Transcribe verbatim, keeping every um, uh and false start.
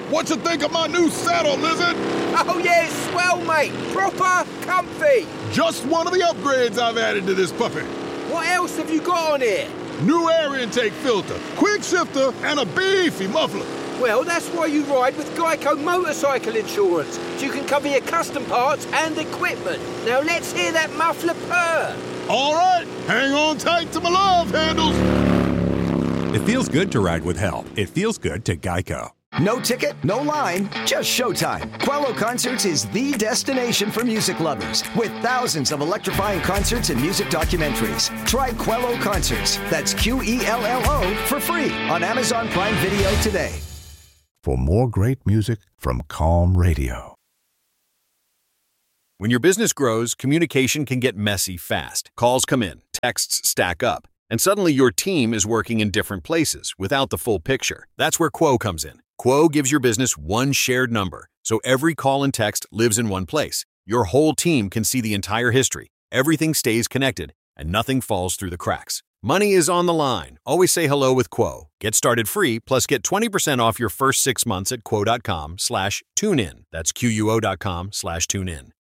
What you think of my new saddle, Lizard? Oh yeah, it's swell, mate. Proper comfy. Just one of the upgrades I've added to this puppy. What else have you got on here? New air intake filter, quick shifter, and a beefy muffler. Well, that's why you ride with Geico Motorcycle Insurance, so you can cover your custom parts and equipment. Now let's hear that muffler purr. All right, hang on tight to my love handles. It feels good to ride with help. It feels good to Geico. No ticket, no line, just showtime. Quello Concerts is the destination for music lovers, with thousands of electrifying concerts and music documentaries. Try Quello Concerts, that's Q E L L O, for free on Amazon Prime Video today. For more great music from Calm Radio. When your business grows, communication can get messy fast. Calls come in, texts stack up, and suddenly your team is working in different places without the full picture. That's where Quo comes in. Quo gives your business one shared number, so every call and text lives in one place. Your whole team can see the entire history. Everything stays connected, and nothing falls through the cracks. Money is on the line. Always say hello with Quo. Get started free, plus get twenty percent off your first six months at quo.com slash tune in. That's Q U O dot com slash tune in.